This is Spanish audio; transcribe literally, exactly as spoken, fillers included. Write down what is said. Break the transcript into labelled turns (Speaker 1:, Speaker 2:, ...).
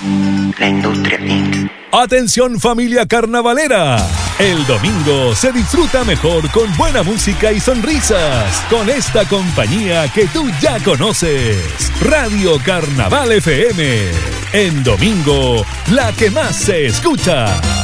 Speaker 1: La industria inc.
Speaker 2: Atención familia carnavalera, el domingo se disfruta mejor con buena música y sonrisas, con esta compañía que tú ya conoces, Radio Carnaval F M, en domingo, la que más se escucha.